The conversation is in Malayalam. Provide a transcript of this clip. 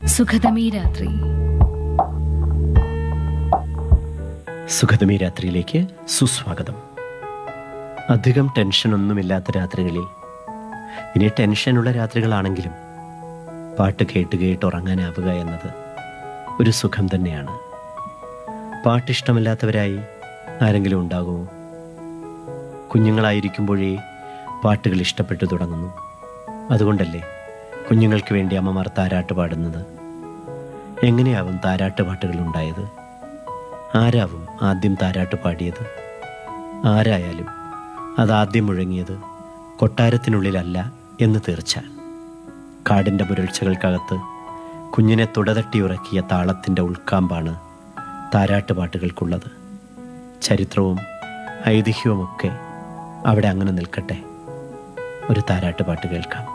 സുഖതമീ രാത്രി. സുഖതമീ രാത്രിയിലേക്ക് സുസ്വാഗതം. അധികം ടെൻഷനൊന്നുമില്ലാത്ത രാത്രികളിൽ, ഇനി ടെൻഷനുള്ള രാത്രികളാണെങ്കിലും പാട്ട് കേട്ട് കേട്ട് ഉറങ്ങാനാവുക എന്നത് ഒരു സുഖം തന്നെയാണ്. പാട്ടിഷ്ടമില്ലാത്തവരായി ആരെങ്കിലും ഉണ്ടാകുമോ? കുഞ്ഞുങ്ങളായിരിക്കുമ്പോഴേ പാട്ടുകൾ ഇഷ്ടപ്പെട്ടു തുടങ്ങുന്നു. അതുകൊണ്ടല്ലേ കുഞ്ഞുങ്ങൾക്ക് വേണ്ടി അമ്മമാർ താരാട്ട് പാടുന്നത്? എങ്ങനെയാവും താരാട്ട് പാട്ടുകൾ ഉണ്ടായത്? ആരാവും ആദ്യം താരാട്ട് പാടിയത്? ആരായാലും അതാദ്യം മുഴങ്ങിയത് കൊട്ടാരത്തിനുള്ളിലല്ല എന്ന് തീർച്ച. കാടിൻ്റെ മുരൾച്ചകൾക്കകത്ത് കുഞ്ഞിനെ തുടതട്ടി ഉറക്കിയ താളത്തിൻ്റെ ഉൾക്കാമ്പാണ് താരാട്ട് പാട്ടുകൾക്കുള്ളത്. ചരിത്രവും ഐതിഹ്യവുമൊക്കെ അവിടെ അങ്ങനെ നിൽക്കട്ടെ. ഒരു താരാട്ട് പാട്ട് കേൾക്കാം.